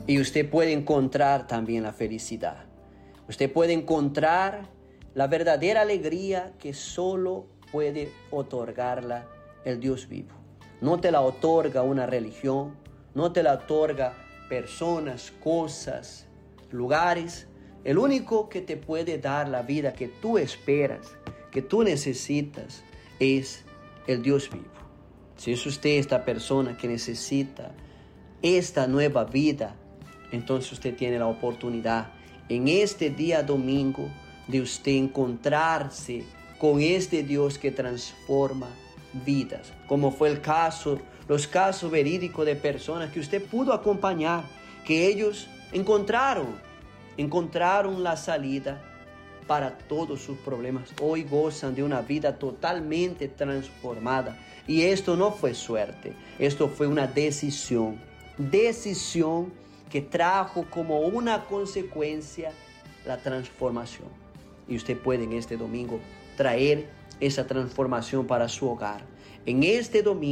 Y usted puede encontrar también la felicidad. Usted puede encontrar la verdadera alegría que solo puede otorgarla el Dios vivo. No te la otorga una religión, no te la otorga personas, cosas, lugares. El único que te puede dar la vida que tú esperas, que tú necesitas, es el Dios vivo. Si es usted esta persona que necesita esta nueva vida, entonces usted tiene la oportunidad en este día domingo de usted encontrarse con este Dios que transforma vidas, como fue el caso, los casos verídicos de personas que usted pudo acompañar, que ellos encontraron la salida para todos sus problemas. Hoy gozan de una vida totalmente transformada. Y esto no fue suerte, esto fue una decisión que trajo como una consecuencia la transformación. Y usted puede en este domingo traer esa transformación para su hogar. En este domingo